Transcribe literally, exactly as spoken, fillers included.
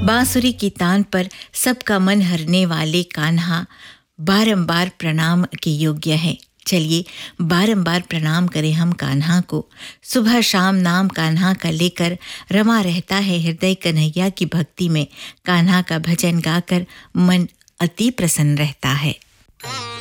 बांसुरी की तान पर सबका मन हरने वाले कान्हा बारंबार प्रणाम के योग्य है। चलिए बारंबार प्रणाम करें हम कान्हा को। सुबह शाम नाम कान्हा का लेकर रमा रहता है हृदय कन्हैया की भक्ति में। कान्हा का भजन गाकर मन अति प्रसन्न रहता है।